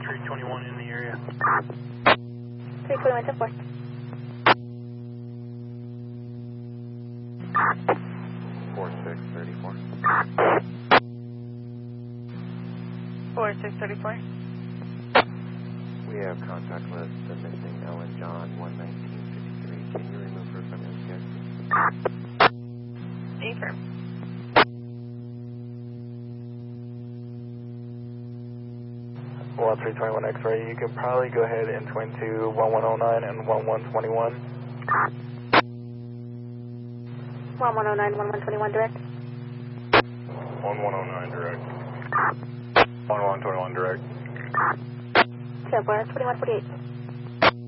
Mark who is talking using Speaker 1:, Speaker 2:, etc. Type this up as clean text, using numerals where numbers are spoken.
Speaker 1: 321 in the area.
Speaker 2: 321 to 4.
Speaker 3: 4634.
Speaker 2: 4634.
Speaker 3: We have contact with the missing Ellen John 11953. Can you remove her from MCIC?
Speaker 2: Affirm.
Speaker 1: Well, 321 X-ray, you could probably go ahead and twin to 1109 and 1121.
Speaker 2: 1109, 1121 direct.
Speaker 1: 1109 direct. 1121 direct.
Speaker 2: Jaguar 2148.